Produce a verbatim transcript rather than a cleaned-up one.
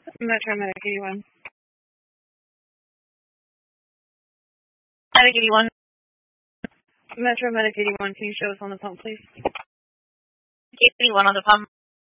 Metro Medic eighty-one. Medic eighty-one. Metro Medic eighty-one, can you show us on the pump, please? eighty-one on the pump.